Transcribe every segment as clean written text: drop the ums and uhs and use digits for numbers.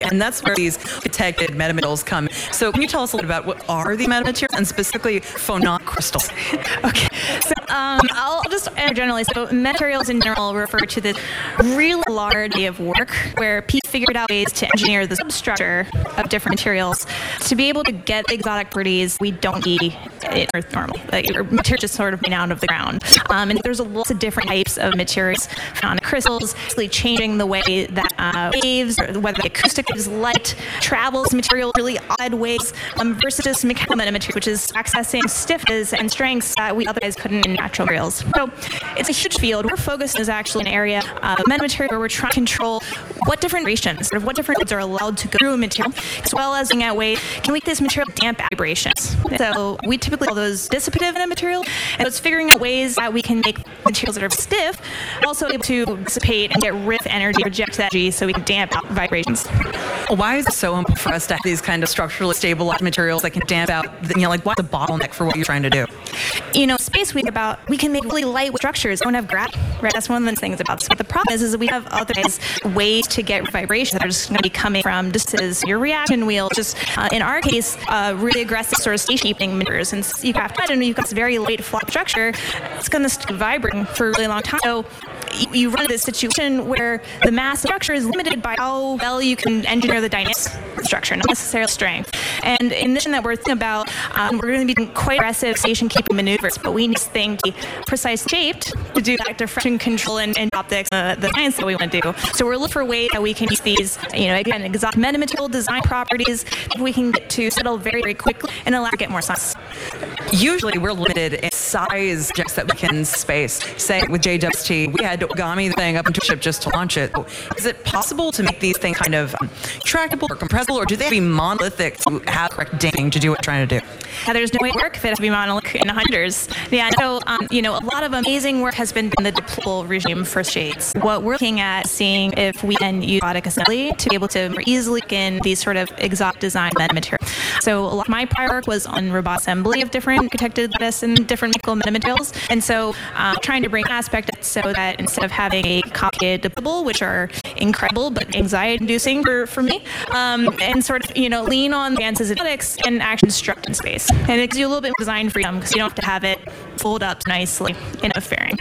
and that's where these detected metamaterials come. So can you tell us a little bit about what are the metamaterials, and specifically phononic crystals? Okay, so I'll just generally, so metamaterials in general refer to this really large body of work where people figured out ways to engineer the substructure of different materials to be able to get the exotic properties we don't need in Earth normally. Like, materials just sort of made out of the ground. And there's lots of different types of materials, phononic crystals, basically changing the way that waves, or whether the acoustic waves, light, travels material really odd ways, versus just mechanical metamaterial, which is accessing stiffness and strengths that we otherwise couldn't in natural materials. So it's a huge field. We're focused is actually an area of metamaterial where we're trying to control what different vibrations, sort of what different modes are allowed to go through a material, as well as looking at ways can we make this material damp vibrations. So we typically call those dissipative in a material, and so it's figuring out ways that we can make materials that are stiff also able to dissipate and get rid of energy, reject that energy, so we can damp out vibrations. Why is it so important for us to have these kind of structurally stabilized materials that can damp out, like what's the bottleneck for what you're trying to do? Space we can make really lightweight structures that don't have gravity, right? That's one of the things about this. But the problem is that we have other ways to get vibrations that are just going to be coming from just as your reaction wheel, just in our case, really aggressive sort of station-keeping mirrors. And you have to imagine you've got this very light flat structure, it's going to vibrating for a really long time. So you run into this situation where the mass of structure is limited by how well you can engineer the dynamics of the structure, not necessarily strength. And in this that we're thinking about, we're going to be doing quite aggressive station-keeping maneuvers, but we need this thing to be precisely shaped to do that diffraction control and optics, the science that we want to do. So we're looking for ways that we can use these, again, exotic metamaterial design properties that we can get to settle very, very quickly and allow to get more science. Usually we're limited in size just that we can space. Say with JWST, we had to origami the thing up into a ship just to launch it. Is it possible to make these things kind of tractable or compressible, or do they have to be monolithic to have correct damping to do what we're trying to do? There's no way to work if it has to be monolithic in hundreds. Yeah, so, a lot of amazing work has been done in the deployable regime for shades. What we're looking at seeing if we can use robotic assembly to be able to more easily in these sort of exotic design metamaterial. So a lot of my prior work was on robot assembly of different protected lattice and different nickel metamaterials. And so trying to bring aspect so that instead of having a complicated deployable, which are incredible but anxiety-inducing for me, and sort of, lean on advances in physics and actually construct in space. And it gives you a little bit of design freedom because you don't have to have it fold up nicely in a fairing.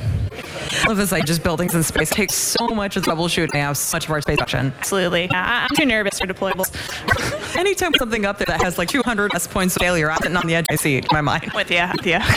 I love this, just buildings in space takes so much of the troubleshooting now, so much of our space action. Absolutely. I'm too nervous for deployables. Anytime something up there that has 200 points of failure, I'm sitting on the edge, I see it in my mind. With you.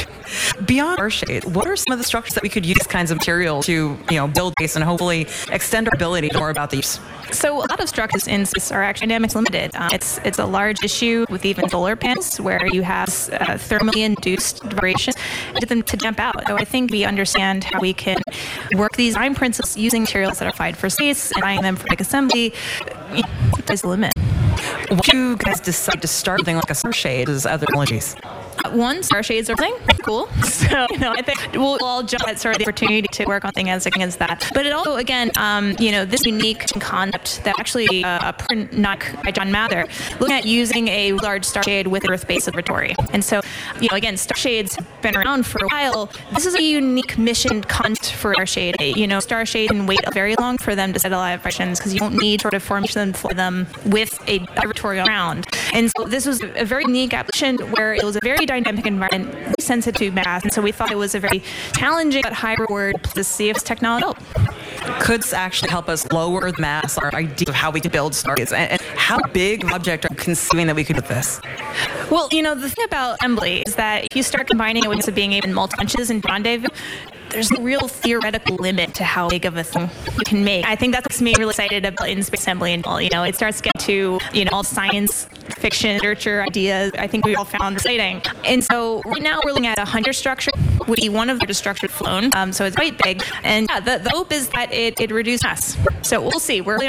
Beyond our shade, what are some of the structures that we could use these kinds of materials to, build base and hopefully extend our ability to know more about these? So a lot of structures in space are actually dynamics limited. It's a large issue with even solar panels where you have thermally induced vibration to them to damp out. So I think we understand how we can work these design principles using materials that are fine for space and buying them for assembly. There's a limit. Why do you guys decide to start something like a star shade as other technologies? One, star shades are thing. Cool. So, I think we'll all jump at sort of the opportunity to work on things as that. But it also, again, this unique concept that actually not by John Mather, looking at using a large star shade with Earth-based observatory. And so, again, star shades have been around for a while. This is a unique mission concept for our shade. Star shade can wait very long for them to settle out vibrations because you don't need sort of formation for them with a observatory around. And so this was a very unique application where it was a very dynamic environment, very sensitive to mass, and so we thought it was a very challenging but high reward to see if this technology helped. Could this actually help us lower the mass, our idea of how we could build stars? And how big an object are you conceiving that we could do this? Well, the thing about assembly is that if you start combining it with being able in multiple inches and rendezvous, there's no real theoretical limit to how big of a thing you can make. I think that's what makes me really excited about in space assembly and all. It starts to get to, all science fiction, literature ideas I think we all found exciting. And so right now we're looking at a Hunter structure, would be one of the structures flown. So it's quite big. And the hope is that it reduces mass. So we'll see. We're